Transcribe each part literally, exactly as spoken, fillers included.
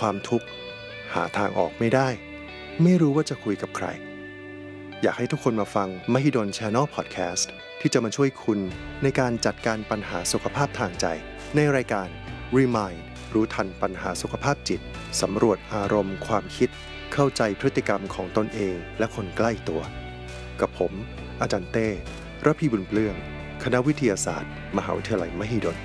ความทุกข์หาทางออกไม่ได้ไม่รู้ว่าจะคุยกับใครอยากให้ทุกคนมาฟัง Mahidol Channel Podcast ที่จะมาช่วยคุณในการจัดการปัญหาสุขภาพทางใจในรายการ Remind รู้ทันปัญหาสุขภาพจิตสำรวจอารมณ์ความคิดเข้าใจพฤติกรรมของตนเองและคนใกล้ตัวกับผมอาจารย์เต้ระพีบุญเปลื้องคณะวิทยาศาสตร์มหาวิทยาลัยมหิดล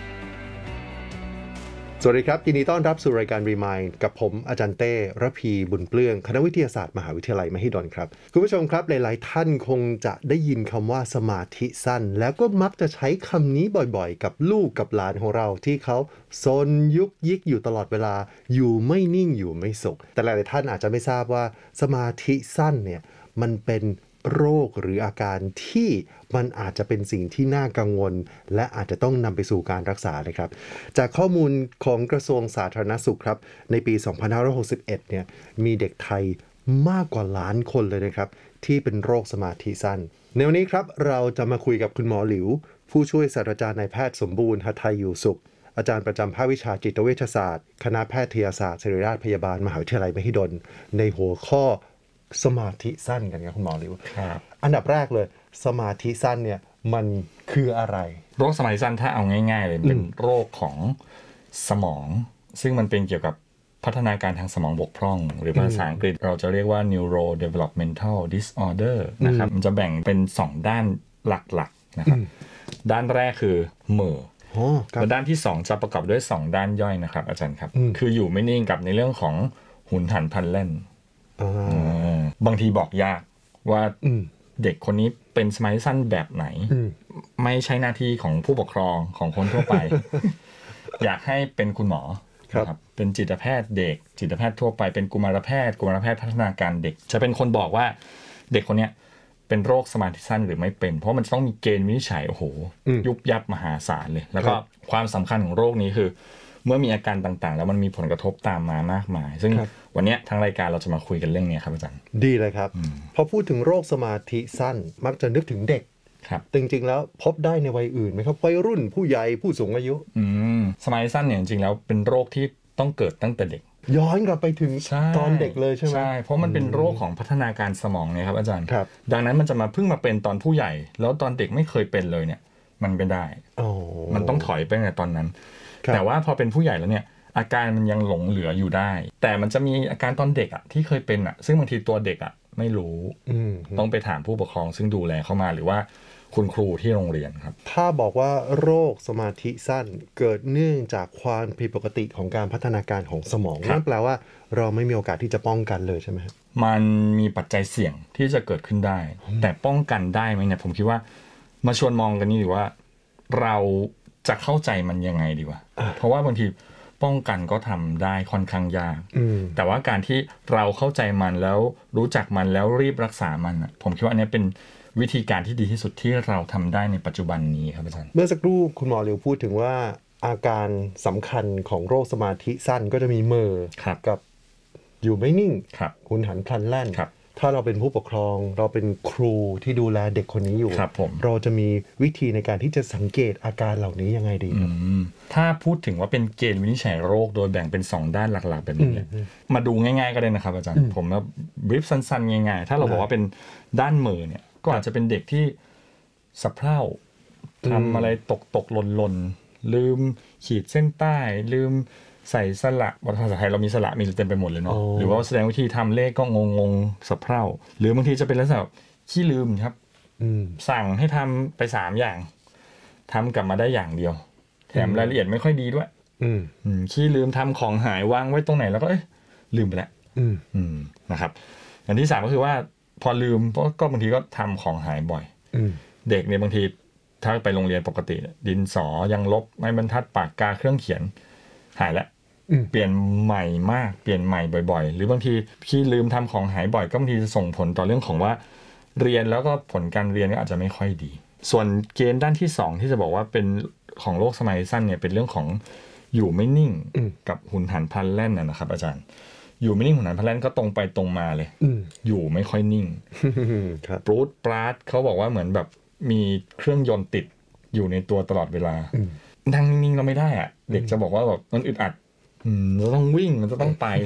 สวัสดีครับยินดีต้อนรับสู่รายการ Remind กับผมอาจารย์เต้ระพีบุญเปลื้องคณะวิทยาศาสตร์มหาวิทยาลัยมหิดลครับคุณผู้ชมครับหลายๆท่านคงจะได้ยินคำว่าสมาธิสั้นแล้วก็มักจะใช้คำนี้บ่อยๆกับลูกกับหลานของเราที่เขาซนยุกยิกอยู่ตลอดเวลาอยู่ไม่นิ่งอยู่ไม่สุขแต่หลายๆท่านอาจจะไม่ทราบว่าสมาธิสั้นเนี่ยมันเป็นโรคหรืออาการที่มันอาจจะเป็นสิ่งที่น่ากังวลและอาจจะต้องนำไปสู่การรักษาเลยครับจากข้อมูลของกระทรวงสาธารณสุขครับในปีสองพันห้าร้อยหกสิบเอ็ดเนี่ยมีเด็กไทยมากกว่าล้านคนเลยนะครับที่เป็นโรคสมาธิสั้นในวันนี้ครับเราจะมาคุยกับคุณหมอหลิวผู้ช่วยศาสตราจารย์นายแพทย์สมบูรณ์หทัยอยู่สุขอาจารย์ประจำภาควิชาจิตเวชศาสตร์คณะแพทยศาสตร์ศิริราชพยาบาลมหาวิทยาลัยมหิดลในหัวข้อสมาธิสั้นกันครับคุณหมอหลิวครับอันดับแรกเลยสมาธิสั้นเนี่ยมันคืออะไรโรคสมาธิสั้นถ้าเอาง่ายๆเลยเป็นโรคของสมองซึ่งมันเป็นเกี่ยวกับพัฒนาการทางสมองบกพร่องหรือภาษาอังกฤษเราจะเรียกว่า neurodevelopmental disorder นะครับมันจะแบ่งเป็นสองด้านหลักๆนะครับด้านแรกคือเหม่อและด้านที่สองจะประกอบด้วยสองด้านย่อยนะครับอาจารย์ครับคืออยู่ไม่นิ่งกับในเรื่องของหุนหันพลันแล่นบางทีบอกยากว่าเด็กคนนี้เป็นสมาธิสั้นแบบไหนไม่ใช่หน้าที่ของผู้ปกครองของคนทั่วไป อยากให้เป็นคุณหมอครับเป็นจิตแพทย์เด็กจิตแพทย์ทั่วไปเป็นกุมารแพทย์กุมารแพทย์พัฒนาการเด็กจะเป็นคนบอกว่าเด็กคนนี้เป็นโรคสมาธิสั้นหรือไม่เป็นเพราะมันต้องมีเกณฑ์วินิจฉัยโอ้โหยุบยับมหาศาลเลยแล้วก็ความสำคัญของโรคนี้คือเมื่อมีอาการต่างๆแล้วมันมีผลกระทบตามมามากมายซึ่งวันนี้ทางรายการเราจะมาคุยกันเรื่องนี้ครับอาจารย์ดีเลยครับพอพูดถึงโรคสมาธิสั้นมักจะนึกถึงเด็กครับจริงๆแล้วพบได้ในวัยอื่นไหมครับวัยรุ่นผู้ใหญ่ผู้สูงอายุอืมสมาธิสั้นเนี่ยจริงๆแล้วเป็นโรคที่ต้องเกิดตั้งแต่เด็กย้อนกลับไปถึงตอนเด็กเลยใช่ไหมใช่เพราะมันเป็นโรคของพัฒนาการสมองเนี่ยครับอาจารย์ดังนั้นมันจะมาเพิ่งมาเป็นตอนผู้ใหญ่แล้วตอนเด็กไม่เคยเป็นเลยเนี่ยมันไม่ได้มันต้องถอยไปตั้งแต่ตอนนั้นแต่ว่าพอเป็นผู้ใหญ่แล้วเนี่ยอาการมันยังหลงเหลืออยู่ได้แต่มันจะมีอาการตอนเด็กอ่ะที่เคยเป็นอ่ะซึ่งบางทีตัวเด็กอ่ะไม่รู้ต้องไปถามผู้ปกครองซึ่งดูแลเข้ามาหรือว่าคุณครูที่โรงเรียนครับถ้าบอกว่าโรคสมาธิสั้นเกิดเนื่องจากความผิดปกติของการพัฒนาการของสมองนั่นแปลว่าเราไม่มีโอกาสที่จะป้องกันเลยใช่ไหมครับมันมีปัจจัยเสี่ยงที่จะเกิดขึ้นได้แต่ป้องกันได้ไหมเนี่ยผมคิดว่ามาชวนมองกันนี่ดีว่าเราจะเข้าใจมันยังไงดีวะเพราะว่าบางทีป้องกันก็ทำได้ค่อนข้างยากแต่ว่าการที่เราเข้าใจมันแล้วรู้จักมันแล้วรีบรักษามันอ่ะผมคิดว่าอันนี้เป็นวิธีการที่ดีที่สุดที่เราทำได้ในปัจจุบันนี้ครับอาจารย์เมื่อสักครู่คุณหมอเหลียวพูดถึงว่าอาการสำคัญของโรคสมาธิสั้นก็จะมีเมอกับอยู่ไม่นิ่งหุนหันพลันแล่นถ้าเราเป็นผู้ปกครองเราเป็นครูที่ดูแลเด็กคนนี้อยู่ร, เราจะมีวิธีในการที่จะสังเกตอาการเหล่านี้ยังไงดีครับถ้าพูดถึงว่าเป็นเกณฑ์วินิจฉัยโรคโดยแบ่งเป็นสองด้านหลักๆแบบนี้มาดูง่ายๆก็ได้นะครับอาจารย์ผมแบบบรีฟสั้นๆง่ายๆถ้าเราบอกว่าเป็นด้านมือเนี่ยก็อาจจะเป็นเด็กที่สะเพร่าทำอะไรตกตกหล่นหล่นลืมขีดเส้นใต้ลืมใส่สระภาษาไทยเรามีสระมีเต็มไปหมดเลยเนาะหรือว่าแสดงวิธีทำเลขก็งงงสะเพร่าหรือบางทีจะเป็นลักษณะขี้ลืมครับสั่งให้ทำไปสามอย่างทำกลับมาได้อย่างเดียวแถมรายละเอียดไม่ค่อยดีด้วยขี้ลืมทำของหายวางไว้ตรงไหนแล้วก็เอ้ยลืมไปแล้วนะครับอันที่สามก็คือว่าพอลืมก็บางทีก็ทำของหายบ่อยเด็กเนี่ยบางทีถ้าไปโรงเรียนปกติดินสอยังลบไม้บรรทัดปากกาเครื่องเขียนหายแล้วเปลี่ยนใหม่มากเปลี่ยนใหม่บ่อยๆหรือบางทีพี่ลืมทำของหายบ่อยก็บางทีจะส่งผลต่อเรื่องของว่าเรียนแล้วก็ผลการเรียนก็อาจจะไม่ค่อยดีส่วนเกณฑ์ด้านที่สองที่จะบอกว่าเป็นของโรคสมาธิสั้นเนี่ยเป็นเรื่องของอยู่ไม่นิ่งกับหุนหันพลันแล่นนะครับอาจารย์อยู่ไม่นิ่งหุนหันพลันแล่นก็ตรงไปตรงมาเลยอยู่ไม่ค่อยนิ่งปรูดปราดเขาบอกว่าเหมือนแบบมีเครื่องยนต์ติดอยู่ในตัวตลอดเวลานั่งนิ่งๆเราไม่ได้อะเด็กจะบอกว่าแบบมันอึดอัดมันจะต้องวิ่งมันจะต้องไป